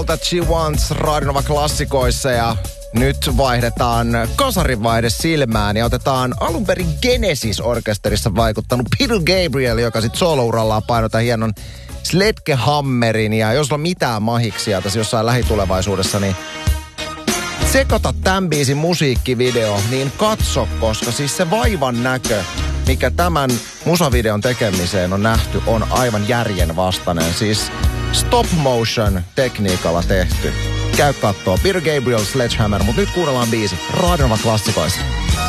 That She Wants Radionova klassikoissa ja nyt vaihdetaan kasarinvaihde silmään ja otetaan alunperin Genesis-orkesterissa vaikuttanut Peter Gabriel, joka sit solourallaan painoi hienon Sledgehammerin. Ja jos on mitään mahiksia tässä jossain lähitulevaisuudessa, niin sekoita tämän biisin musiikkivideo, niin katso, koska siis se vaivan näkö, mikä tämän musavideon tekemiseen on nähty, on aivan järjen vastainen. Siis stop motion tekniikalla tehty. Käy kattoo. Peter Gabriel, Sledgehammer, mutta nyt kuunnellaan biisi Radionova klassikoissa.